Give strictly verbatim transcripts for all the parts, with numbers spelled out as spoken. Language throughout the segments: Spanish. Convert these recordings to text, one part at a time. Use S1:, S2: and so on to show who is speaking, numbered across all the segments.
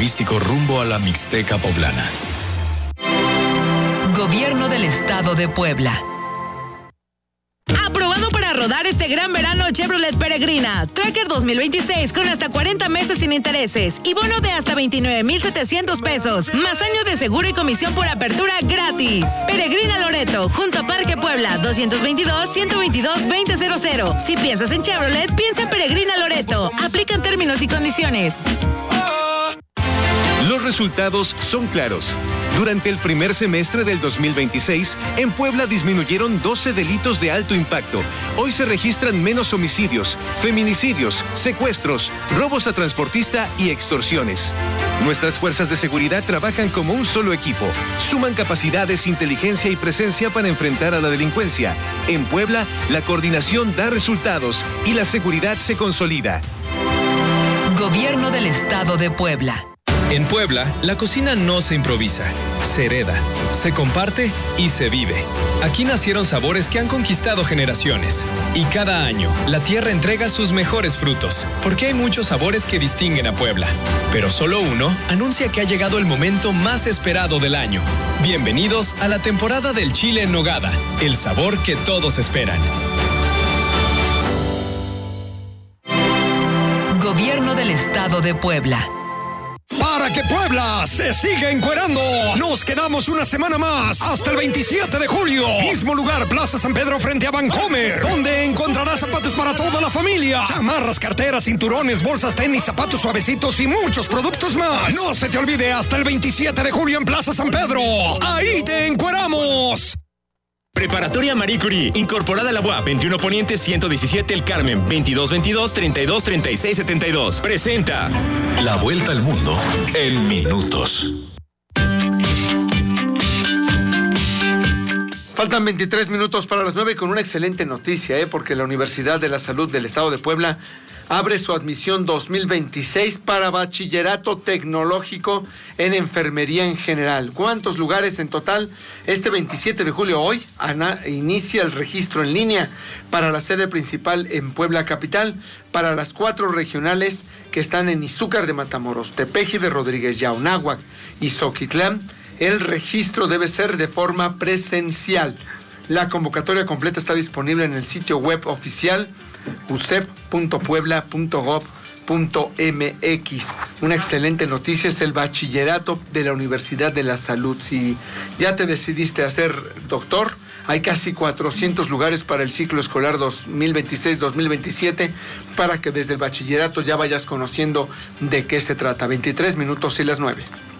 S1: turístico rumbo a la Mixteca poblana.
S2: Gobierno del Estado de Puebla. Aprobado para rodar este gran verano Chevrolet Peregrina. Tracker dos mil veintiséis con hasta cuarenta meses sin intereses y bono de hasta veintinueve mil setecientos pesos, más año de seguro y comisión por apertura gratis. Peregrina Loreto, junto a Parque Puebla, doscientos veintidós, ciento veintidós, veinte cero cero. Si piensas en Chevrolet, piensa en Peregrina Loreto. Aplican términos y condiciones.
S3: Los resultados son claros. Durante el primer semestre del dos mil veintiséis, en Puebla disminuyeron doce delitos de alto impacto. Hoy se registran menos homicidios, feminicidios, secuestros, robos a transportista y extorsiones. Nuestras fuerzas de seguridad trabajan como un solo equipo. Suman capacidades, inteligencia y presencia para enfrentar a la delincuencia. En Puebla, la coordinación da resultados y la seguridad se consolida.
S2: Gobierno del Estado de Puebla.
S4: En Puebla, la cocina no se improvisa, se hereda, se comparte y se vive. Aquí nacieron sabores que han conquistado generaciones. Y cada año, la tierra entrega sus mejores frutos, porque hay muchos sabores que distinguen a Puebla. Pero solo uno anuncia que ha llegado el momento más esperado del año. Bienvenidos a la temporada del chile en nogada, el sabor que todos esperan.
S2: Gobierno del Estado de Puebla.
S5: Para que Puebla se siga encuerando, nos quedamos una semana más hasta el veintisiete de julio. Mismo lugar, Plaza San Pedro frente a Vancomer, donde encontrarás zapatos para toda la familia, chamarras, carteras, cinturones, bolsas, tenis, zapatos suavecitos y muchos productos más. No se te olvide, hasta el veintisiete de julio en Plaza San Pedro. Ahí te encueramos.
S6: Preparatoria Marie Curie, incorporada a la U A P, veintiuno Poniente ciento diecisiete El Carmen, veintidós veintidós, treinta y dos, treinta y seis setenta y dos. Presenta
S1: La vuelta al mundo en minutos.
S7: Faltan veintitrés minutos para las nueve con una excelente noticia, ¿eh? porque la Universidad de la Salud del Estado de Puebla abre su admisión dos mil veintiséis para bachillerato tecnológico en enfermería en general. ¿Cuántos lugares en total? Este veintisiete de julio, hoy, Ana, inicia el registro en línea para la sede principal en Puebla Capital, para las cuatro regionales que están en Izúcar de Matamoros, Tepeji de Rodríguez, Yaunáhuac y Zoquitlán. El registro debe ser de forma presencial. La convocatoria completa está disponible en el sitio web oficial u s e p punto puebla punto gob punto m x. Una excelente noticia es el bachillerato de la Universidad de la Salud. Si ya te decidiste a ser doctor, hay casi cuatrocientos lugares para el ciclo escolar dos mil veintiséis dos mil veintisiete para que desde el bachillerato ya vayas conociendo de qué se trata. veintitrés minutos y las nueve.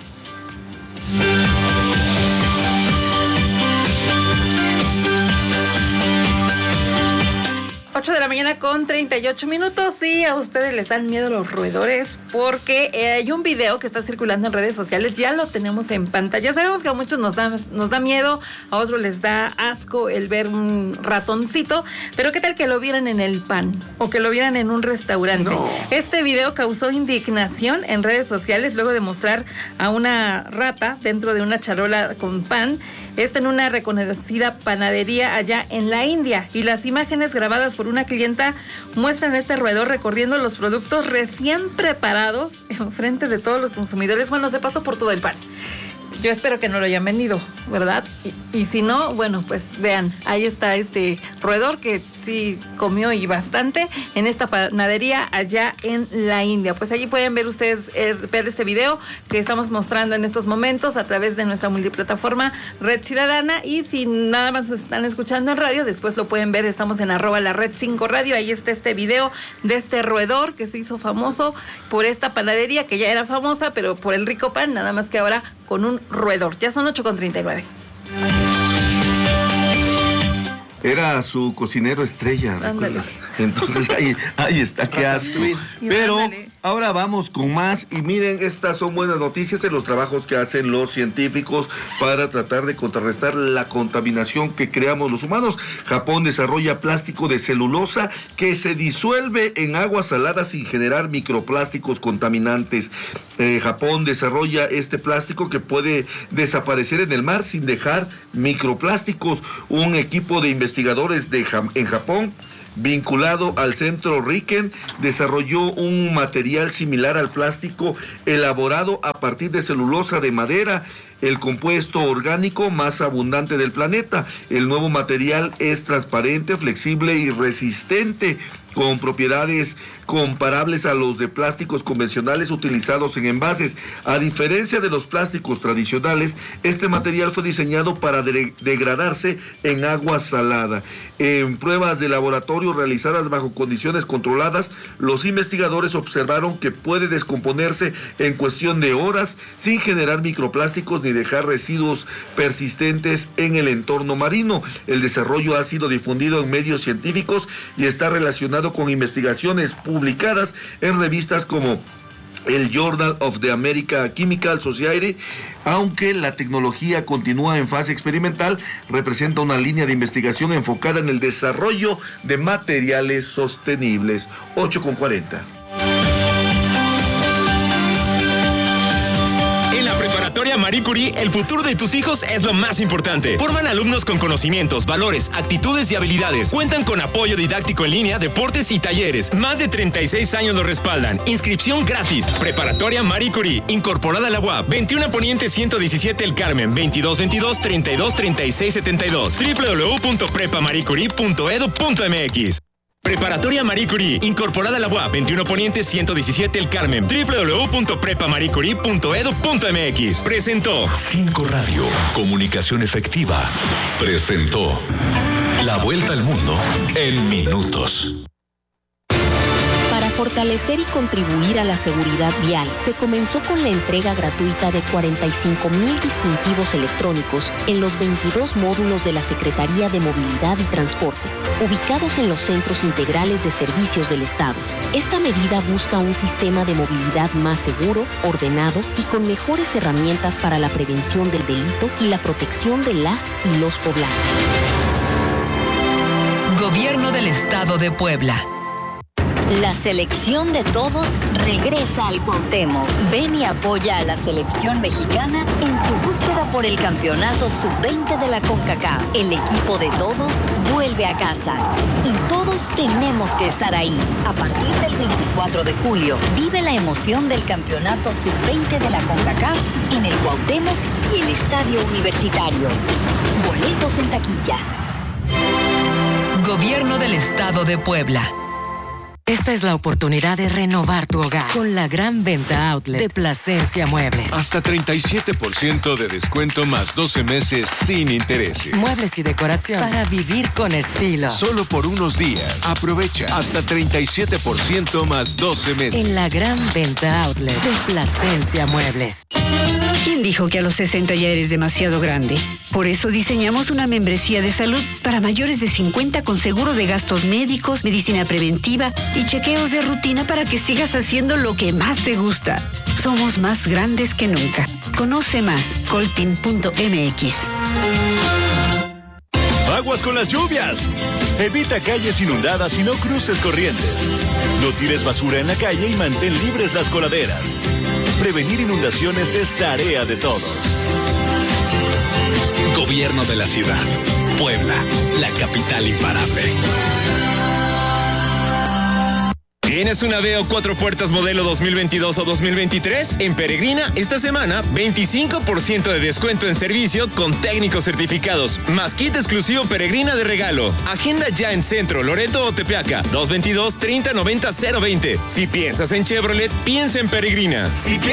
S8: ocho de la mañana con treinta y ocho minutos y a ustedes les dan miedo los roedores porque eh, hay un video que está circulando en redes sociales, ya lo tenemos en pantalla. Sabemos que a muchos nos da, nos da miedo, a otros les da asco el ver un ratoncito, pero ¿qué tal que lo vieran en el pan o que lo vieran en un restaurante? No. Este video causó indignación en redes sociales luego de mostrar a una rata dentro de una charola con pan, esto en una reconocida panadería allá en la India, y las imágenes grabadas por una clienta muestran a este roedor recorriendo los productos recién preparados en frente de todos los consumidores. Bueno, se pasó por todo el pan. Yo espero que no lo hayan vendido, ¿verdad? Y, y si no, bueno, pues vean, ahí está este roedor que sí comió y bastante en esta panadería allá en la India. Pues allí pueden ver ustedes, eh, ver este video que estamos mostrando en estos momentos a través de nuestra multiplataforma Red Ciudadana, y si nada más están escuchando en radio, después lo pueden ver, estamos en arroba la red cinco radio, ahí está este video de este roedor que se hizo famoso por esta panadería que ya era famosa, pero por el rico pan, nada más que ahora con un roedor. Ya son ocho con treinta y nueve.
S9: Era su cocinero estrella, ¿recuerdas? Entonces ahí, ahí está, qué asco. Pero ahora vamos con más, y miren, estas son buenas noticias de los trabajos que hacen los científicos para tratar de contrarrestar la contaminación que creamos los humanos. Japón desarrolla plástico de celulosa que se disuelve en aguas saladas sin generar microplásticos contaminantes. Eh, Japón desarrolla este plástico que puede desaparecer en el mar sin dejar microplásticos. Un equipo de investigadores de, en Japón vinculado al Centro Riken, desarrolló un material similar al plástico elaborado a partir de celulosa de madera, el compuesto orgánico más abundante del planeta. El nuevo material es transparente, flexible y resistente, con propiedades comparables a los de plásticos convencionales utilizados en envases. A diferencia de los plásticos tradicionales, este material fue diseñado para de- degradarse en agua salada. En pruebas de laboratorio realizadas bajo condiciones controladas, los investigadores observaron que puede descomponerse en cuestión de horas sin generar microplásticos ni dejar residuos persistentes en el entorno marino. El desarrollo ha sido difundido en medios científicos y está relacionado con investigaciones publicadas en revistas como el Journal of the American Chemical Society. Aunque la tecnología continúa en fase experimental, representa una línea de investigación enfocada en el desarrollo de materiales sostenibles. ocho con cuarenta.
S6: Marie Curie, el futuro de tus hijos es lo más importante. Forman alumnos con conocimientos, valores, actitudes y habilidades. Cuentan con apoyo didáctico en línea, deportes y talleres. Más de treinta y seis años lo respaldan. Inscripción gratis. Preparatoria Marie Curie, incorporada a la U A P. veintiuno Poniente ciento diecisiete El Carmen, veintidós veintidós treinta y dos treinta y seis setenta y dos. doble u doble u doble u punto prepa marie curie punto edu punto m x. Preparatoria Marie Curie, incorporada a la U A P. veintiuno Poniente ciento diecisiete El Carmen, doble u doble u doble u punto prepa marie curie punto edu punto m x. Presentó
S1: Cinco Radio, comunicación efectiva. Presentó La Vuelta al Mundo en minutos.
S10: Para fortalecer y contribuir a la seguridad vial, se comenzó con la entrega gratuita de cuarenta y cinco mil distintivos electrónicos en los veintidós módulos de la Secretaría de Movilidad y Transporte, ubicados en los centros integrales de servicios del Estado. Esta medida busca un sistema de movilidad más seguro, ordenado y con mejores herramientas para la prevención del delito y la protección de las y los poblanos.
S2: Gobierno del Estado de Puebla.
S11: La selección de todos regresa al Cuauhtémoc. Ven y apoya a la selección mexicana en su búsqueda por el campeonato sub veinte de la CONCACAF. El equipo de todos vuelve a casa y todos tenemos que estar ahí. A partir del veinticuatro de julio, vive la emoción del campeonato sub veinte de la CONCACAF en el Cuauhtémoc y el Estadio Universitario. Boletos en taquilla.
S2: Gobierno del Estado de Puebla. Esta es la oportunidad de renovar tu hogar con la gran venta outlet de Plasencia Muebles.
S12: Hasta treinta y siete por ciento de descuento más doce meses sin intereses.
S2: Muebles y decoración para vivir con estilo.
S12: Solo por unos días. Aprovecha hasta treinta y siete por ciento más doce meses.
S2: En la gran venta outlet de Plasencia Muebles.
S13: ¿Quién dijo que a los sesenta ya eres demasiado grande? Por eso diseñamos una membresía de salud para mayores de cincuenta con seguro de gastos médicos, medicina preventiva y chequeos de rutina para que sigas haciendo lo que más te gusta. Somos más grandes que nunca. Conoce más, coltin punto m x.
S14: Aguas con las lluvias. Evita calles inundadas y no cruces corrientes. No tires basura en la calle y mantén libres las coladeras. Prevenir inundaciones es tarea de todos.
S4: Gobierno de la ciudad. Puebla, la capital imparable.
S6: ¿Tienes una Aveo cuatro puertas modelo dos mil veintidós o dos mil veintitrés? En Peregrina, esta semana, veinticinco por ciento de descuento en servicio con técnicos certificados, más kit exclusivo Peregrina de regalo. Agenda ya en Centro, Loreto o Tepeaca, dos veintidós treinta noventa cero veinte. Si piensas en Chevrolet, piensa en Peregrina. Si